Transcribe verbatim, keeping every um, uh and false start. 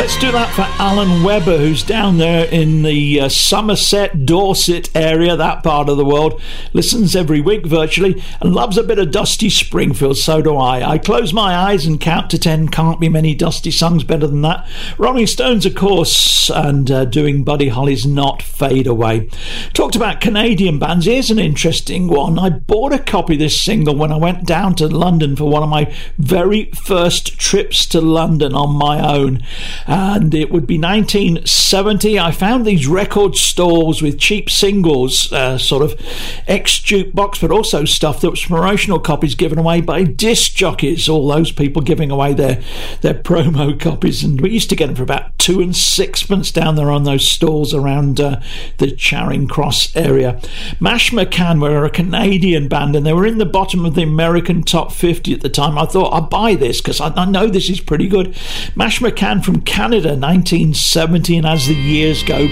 Let's do that for Alan Webber, who's down there in the uh, Somerset, Dorset area, that part of the world. Listens every week virtually and loves a bit of Dusty Springfield. So do I. I close my eyes and count to ten. Can't be many Dusty songs better than that. Rolling Stones, of course, and uh, doing Buddy Holly's Not Fade Away. Talked about Canadian bands. Here's an interesting one. I bought a copy of this single when I went down to London for one of my very first trips to London on my own. And it would be nineteen seventy. I found these record stalls with cheap singles, uh, sort of ex-jukebox, but also stuff that was promotional copies given away by disc jockeys, all those people giving away their, their promo copies. And we used to get them for about two and sixpence down there on those stalls around uh, the Charing Cross area. Mash McCann were a Canadian band, and they were in the bottom of the American top fifty at the time. I thought, I'll buy this because I, I know this is pretty good. Mash McCann from Canada, nineteen seventy, and as the years go